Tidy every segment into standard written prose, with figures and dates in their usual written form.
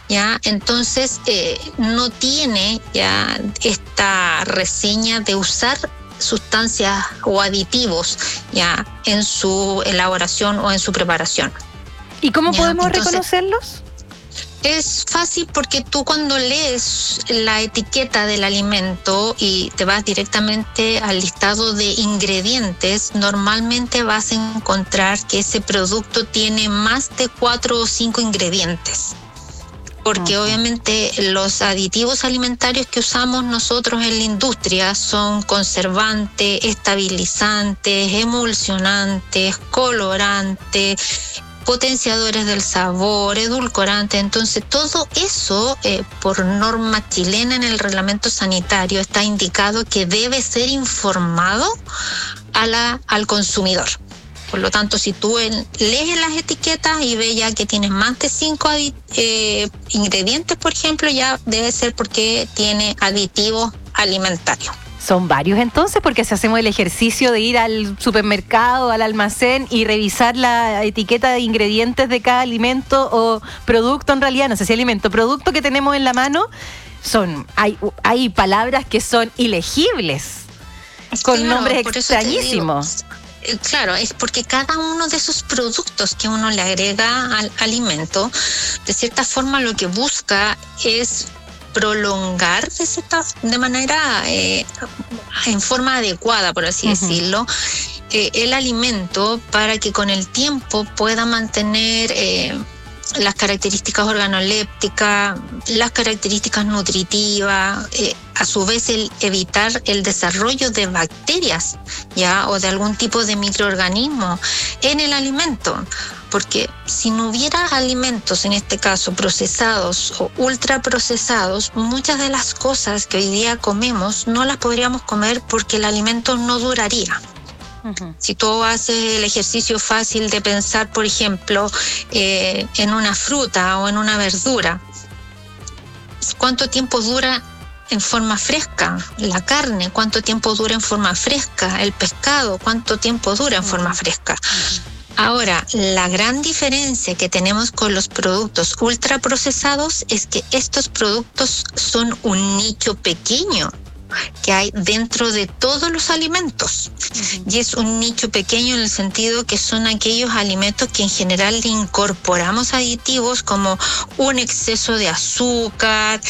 ¿ya? Entonces no tiene ya esta reseña de usar sustancias o aditivos ya en su elaboración o en su preparación. ¿Y cómo ¿ya? podemos Entonces, reconocerlos? es fácil porque tú cuando lees la etiqueta del alimento y te vas directamente al listado de ingredientes, normalmente vas a encontrar que ese producto tiene más de 4 o 5 ingredientes. Porque obviamente los aditivos alimentarios que usamos nosotros en la industria son conservantes, estabilizantes, emulsionantes, colorantes, potenciadores del sabor, edulcorantes. Entonces todo eso, por norma chilena en el reglamento sanitario, está indicado que debe ser informado al consumidor. Por lo tanto, si tú lees las etiquetas y ves ya que tienes más de 5 ingredientes, por ejemplo, ya debe ser porque tiene aditivos alimentarios. Son varios entonces, porque si hacemos el ejercicio de ir al supermercado, al almacén y revisar la etiqueta de ingredientes de cada alimento o producto, en realidad, no sé si alimento, producto que tenemos en la mano, hay palabras que son ilegibles, con nombres extrañísimos. Claro, es porque cada uno de esos productos que uno le agrega al alimento, de cierta forma lo que busca es prolongar de manera en forma adecuada, por así decirlo, el alimento para que con el tiempo pueda mantener las características organolépticas, las características nutritivas, a su vez evitar el desarrollo de bacterias, ya, o de algún tipo de microorganismo en el alimento. Porque si no hubiera alimentos, en este caso procesados o ultraprocesados, muchas de las cosas que hoy día comemos no las podríamos comer porque el alimento no duraría. Si tú haces el ejercicio fácil de pensar, por ejemplo, en una fruta o en una verdura, ¿cuánto tiempo dura en forma fresca? La carne, ¿cuánto tiempo dura en forma fresca? El pescado, ¿cuánto tiempo dura en forma fresca? Ahora, la gran diferencia que tenemos con los productos ultraprocesados es que estos productos son un nicho pequeño que hay dentro de todos los alimentos. Y es un nicho pequeño en el sentido que son aquellos alimentos que en general le incorporamos aditivos como un exceso de azúcar,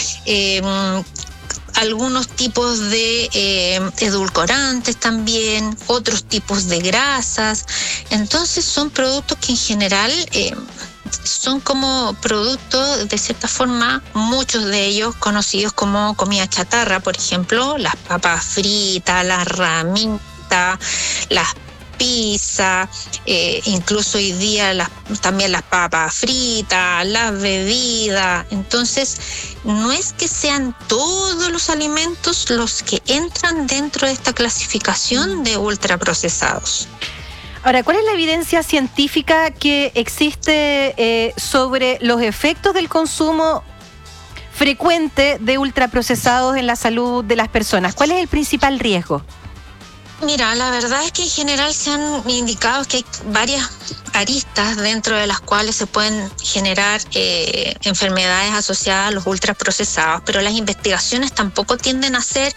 algunos tipos de edulcorantes también, otros tipos de grasas. Entonces son productos que en general son como productos, de cierta forma, muchos de ellos conocidos como comida chatarra, por ejemplo, las papas fritas, las ramitas, las pizzas, incluso hoy día también las papas fritas, las bebidas. Entonces, no es que sean todos los alimentos los que entran dentro de esta clasificación de ultraprocesados. Ahora, ¿cuál es la evidencia científica que existe sobre los efectos del consumo frecuente de ultraprocesados en la salud de las personas? ¿Cuál es el principal riesgo? Mira, la verdad es que en general se han indicado que hay varias aristas dentro de las cuales se pueden generar enfermedades asociadas a los ultraprocesados, pero las investigaciones tampoco tienden a ser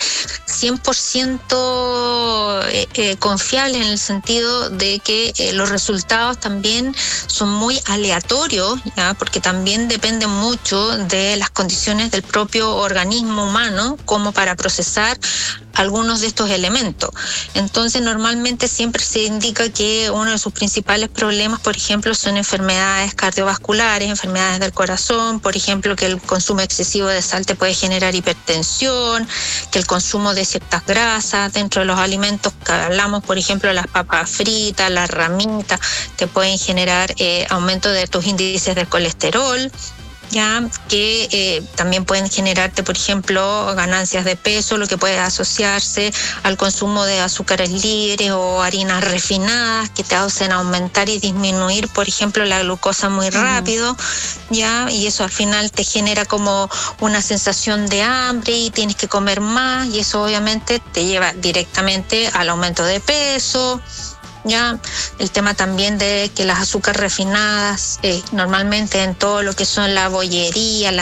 100% confiables en el sentido de que los resultados también son muy aleatorios, ¿ya? Porque también dependen mucho de las condiciones del propio organismo humano como para procesar algunos de estos elementos. Entonces, normalmente siempre se indica que uno de sus principales problemas, por ejemplo, son enfermedades cardiovasculares, enfermedades del corazón, por ejemplo, que el consumo excesivo de sal te puede generar hipertensión, que el consumo de ciertas grasas dentro de los alimentos que hablamos, por ejemplo, las papas fritas, las ramitas, te pueden generar aumento de tus índices de colesterol, ya que también pueden generarte, por ejemplo, ganancias de peso, lo que puede asociarse al consumo de azúcares libres o harinas refinadas que te hacen aumentar y disminuir, por ejemplo, la glucosa muy rápido, ya, y eso al final te genera como una sensación de hambre y tienes que comer más, y eso obviamente te lleva directamente al aumento de peso. Ya, el tema también de que las azúcares refinadas normalmente en todo lo que son la bollería,